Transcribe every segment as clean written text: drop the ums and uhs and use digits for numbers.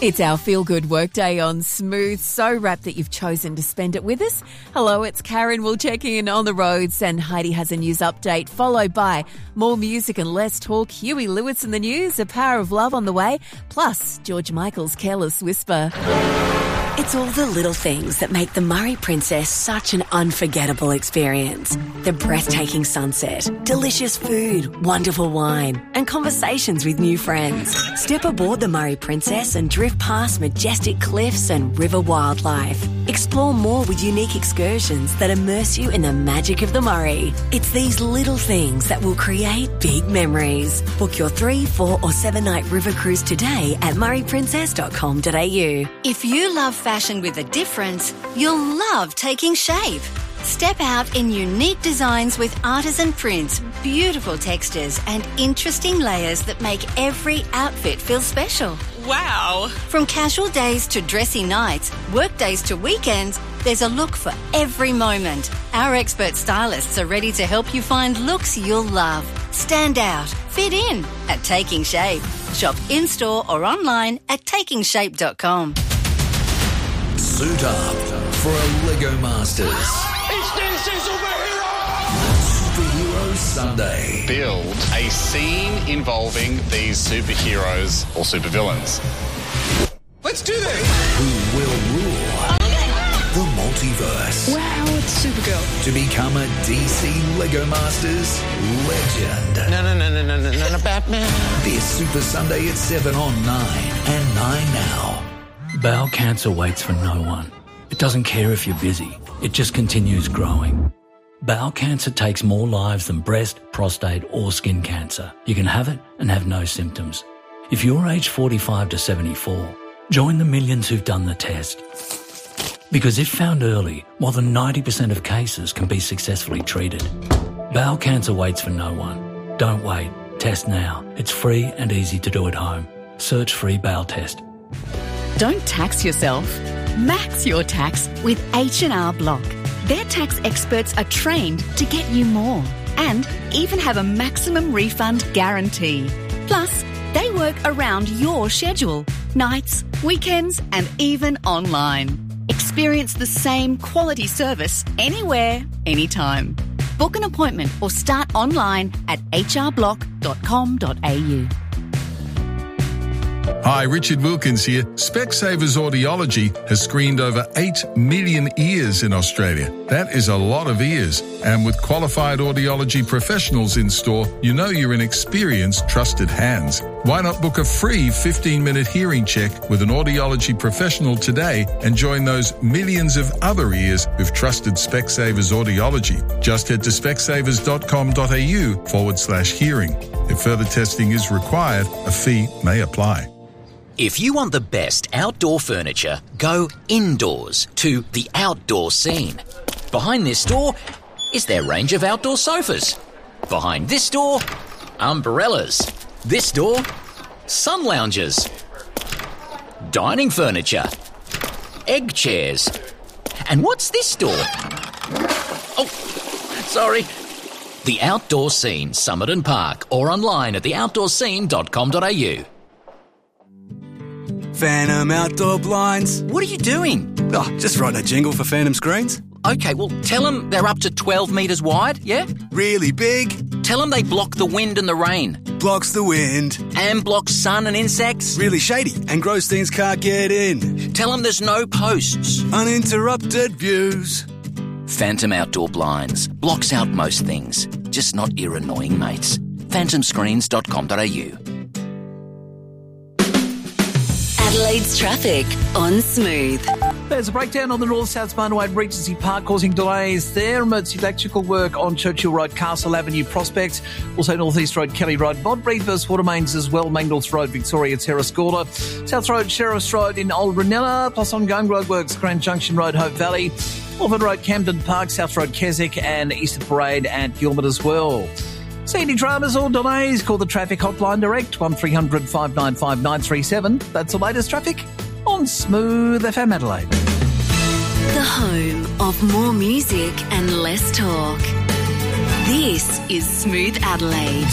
It's our feel-good workday on Smooth. So rapt that you've chosen to spend it with us. Hello, it's Karen. We'll check in on the roads and Heidi has a news update, followed by more music and less talk. Huey Lewis in the news, A Power of Love on the way, plus George Michael's Careless Whisper. It's all the little things that make the Murray Princess such an unforgettable experience. The breathtaking sunset, delicious food, wonderful wine, and conversations with new friends. Step aboard the Murray Princess and drift past majestic cliffs and river wildlife. Explore more with unique excursions that immerse you in the magic of the Murray. It's these little things that will create big memories. Book your 3, 4 or 7 night river cruise today at murrayprincess.com.au. If you love fashion with a difference, you'll love Taking Shape. Step out in unique designs with artisan prints, beautiful textures and interesting layers that make every outfit feel special. Wow! From casual days to dressy nights, work days to weekends, there's a look for every moment. Our expert stylists are ready to help you find looks you'll love. Stand out, fit in at Taking Shape. Shop in-store or online at takingshape.com. Suit up for a Lego Masters. It's DC Superhero! Superhero Sunday. Build a scene involving these superheroes or supervillains. Let's do this! Who will rule the multiverse? Wow, it's Supergirl. To become a DC Lego Masters legend. No, Batman. This Super Sunday at 7 on 9 and 9 now. Bowel cancer waits for no one. It doesn't care if you're busy. It just continues growing. Bowel cancer takes more lives than breast, prostate or skin cancer. You can have it and have no symptoms. If you're aged 45 to 74, join the millions who've done the test. Because if found early, more than 90% of cases can be successfully treated. Bowel cancer waits for no one. Don't wait. Test now. It's free and easy to do at home. Search free bowel test. Don't tax yourself. Max your tax with H&R Block. Their tax experts are trained to get you more and even have a maximum refund guarantee. Plus, they work around your schedule, nights, weekends and even online. Experience the same quality service anywhere, anytime. Book an appointment or start online at hrblock.com.au. Hi, Richard Wilkins here. Specsavers Audiology has screened over 8 million ears in Australia. That is a lot of ears. And with qualified audiology professionals in store, you know you're in experienced, trusted hands. Why not book a free 15-minute hearing check with an audiology professional today and join those millions of other ears who've trusted Specsavers Audiology? Just head to specsavers.com.au/hearing. If further testing is required, a fee may apply. If you want the best outdoor furniture, go indoors to the Outdoor Scene. Behind this door is their range of outdoor sofas. Behind this door, umbrellas. This door, sun loungers. Dining furniture. Egg chairs. And what's this door? Oh, sorry. The Outdoor Scene, Summit and Park, or online at theoutdoorscene.com.au. Phantom Outdoor Blinds. What are you doing? Oh, just writing a jingle for Phantom Screens. Okay, well, tell them they're up to 12 metres wide, yeah? Really big. Tell them they block the wind and the rain. Blocks the wind. And blocks sun and insects. Really shady and gross things can't get in. Tell them there's no posts. Uninterrupted views. Phantom Outdoor Blinds. Blocks out most things. Just not your annoying mates. phantomscreens.com.au. Adelaide's traffic on Smooth. There's a breakdown on the north-south motorway at Regency Park causing delays there. Emergency electrical work on Churchill Road, Castle Avenue, Prospect. Also North East Road, Kelly Road, Bodbury, versus Watermains as well. Mangles Road, Victoria, Terrace Gorda. South Road, Sheriff's Road in Old Ranella, plus ongoing roadworks, Grand Junction Road, Hope Valley. Orford Road, Camden Park, South Road, Keswick, and Eastern Parade and Gilbert as well. See any dramas or delays? Call the traffic hotline direct, 1300 595 937. That's the latest traffic on Smooth FM Adelaide. The home of more music and less talk. This is Smooth Adelaide.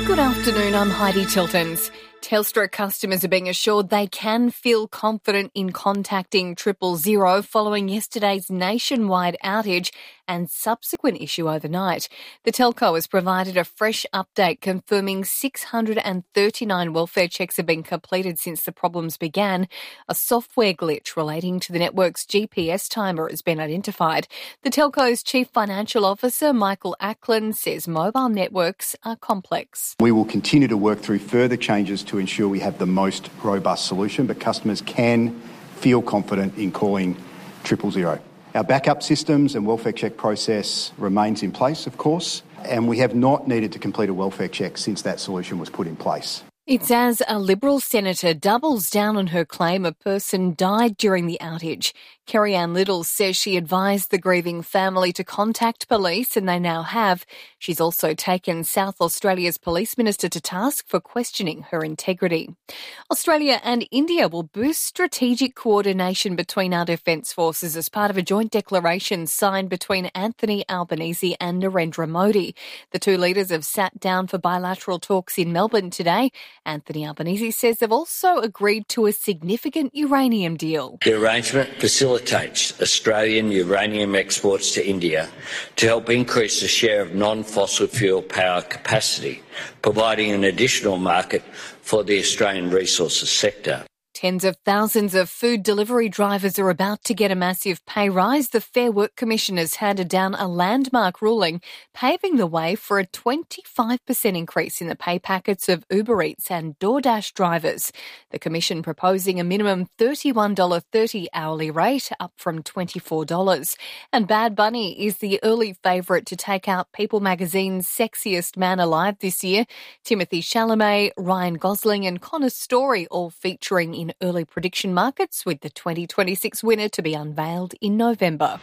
Good afternoon, I'm Heidi Tiltons. Telstra customers are being assured they can feel confident in contacting 000 following yesterday's nationwide outage and subsequent issue overnight. The telco has provided a fresh update confirming 639 welfare checks have been completed since the problems began. A software glitch relating to the network's GPS timer has been identified. The telco's Chief Financial Officer, Michael Ackland, says mobile networks are complex. We will continue to work through further changes to ensure we have the most robust solution, but customers can feel confident in calling 000. Our backup systems and welfare check process remains in place, of course, and we have not needed to complete a welfare check since that solution was put in place. It's as a Liberal senator doubles down on her claim a person died during the outage. Kerry-Ann Little says she advised the grieving family to contact police, and they now have. She's also taken South Australia's police minister to task for questioning her integrity. Australia and India will boost strategic coordination between our defence forces as part of a joint declaration signed between Anthony Albanese and Narendra Modi. The two leaders have sat down for bilateral talks in Melbourne today. Anthony Albanese says they've also agreed to a significant uranium deal. The arrangement facilitates Australian uranium exports to India to help increase the share of non-fossil fuel power capacity, providing an additional market for the Australian resources sector. Tens of thousands of food delivery drivers are about to get a massive pay rise. The Fair Work Commission has handed down a landmark ruling paving the way for a 25% increase in the pay packets of Uber Eats and DoorDash drivers. The Commission proposing a minimum $31.30 hourly rate, up from $24. And Bad Bunny is the early favourite to take out People magazine's Sexiest Man Alive this year. Timothée Chalamet, Ryan Gosling and Connor Story all featuring in early prediction markets, with the 2026 winner to be unveiled in November.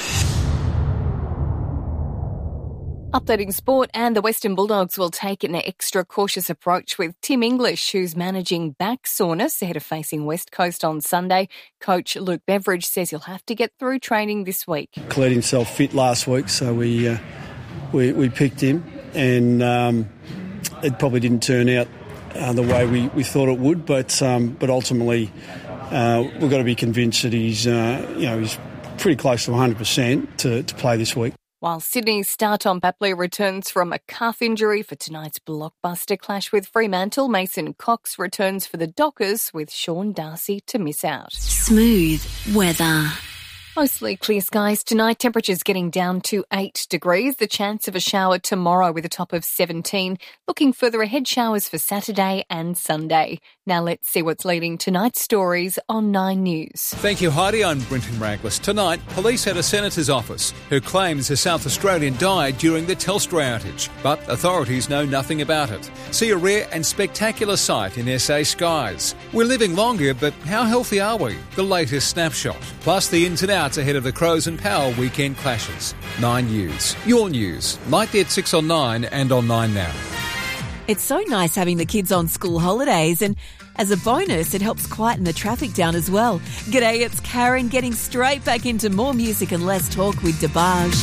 Updating sport, and the Western Bulldogs will take an extra cautious approach with Tim English, who's managing back soreness ahead of facing West Coast on Sunday. Coach Luke Beveridge says he'll have to get through training this week. Cleared himself fit last week, so we picked him, and it probably didn't turn out the way we thought it would, but ultimately we've got to be convinced that he's pretty close to 100% to play this week. While Sydney's star Tom Papley returns from a calf injury for tonight's blockbuster clash with Fremantle, Mason Cox returns for the Dockers with Sean Darcy to miss out. Smooth weather. Mostly clear skies tonight, temperatures getting down to 8 degrees. The chance of a shower tomorrow with a top of 17. Looking further ahead, showers for Saturday and Sunday. Now let's see what's leading tonight's stories on 9 News. Thank you, Heidi. I'm Brenton Raglis. Tonight, police at a senator's office who claims a South Australian died during the Telstra outage, but authorities know nothing about it. See a rare and spectacular sight in SA skies. We're living longer, but how healthy are we? The latest snapshot. Plus the ins and outs ahead of the Crows and Power weekend clashes. 9 News. Your news. Nightly at 6 on 9 and on 9 Now. It's so nice having the kids on school holidays, and as a bonus, it helps quieten the traffic down as well. G'day, it's Karen getting straight back into more music and less talk with DeBarge.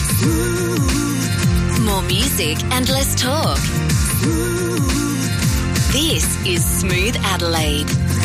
More music and less talk. This is Smooth Adelaide.